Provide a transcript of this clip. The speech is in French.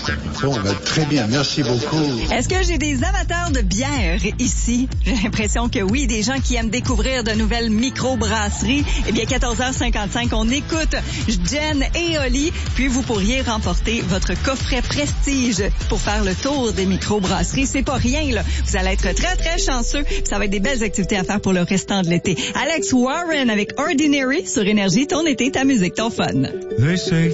Bon, très bien, merci beaucoup. Est-ce que j'ai des amateurs de bière ici? J'ai l'impression que oui, des gens qui aiment découvrir de nouvelles microbrasseries. Eh bien, 14h55, on écoute Jen et Oli, puis vous pourriez remporter votre coffret Prestige pour faire le tour des microbrasseries. C'est pas rien, là. Vous allez être très, très chanceux. Ça va être des belles activités à faire pour le restant de l'été. Alex Warren avec Ordinary sur Énergie, ton été, ta musique, ton fun.